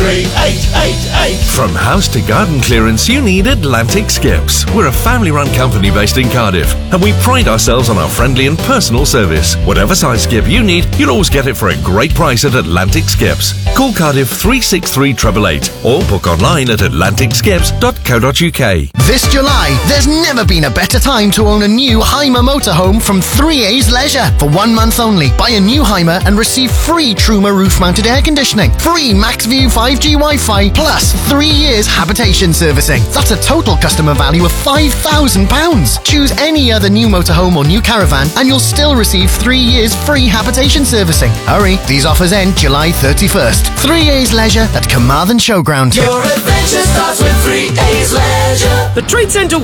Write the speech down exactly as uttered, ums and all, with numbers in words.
three eight eight eight. From house to garden clearance, you need Atlantic Skips. We're a family-run company based in Cardiff, and we pride ourselves on our friendly and personal service. Whatever size skip you need, you'll always get it for a great price at Atlantic Skips. Call Cardiff three six three eight eight eight or book online at atlantic skips dot co dot uk. This July, there's never been a better time to own a new Hymer motorhome from three A's Leisure. For one month only, buy a new Hymer and receive free Truma roof-mounted air conditioning, free MaxView five G Wi-Fi, plus three years habitation servicing. That's a total customer value of five thousand pounds. Choose any other new motorhome or new caravan and you'll still receive three years free habitation servicing. Hurry, these offers end July thirty-first. three A's Leisure at Carmarthen Showground. Your adventure starts with three A's Leisure. The Trade Centre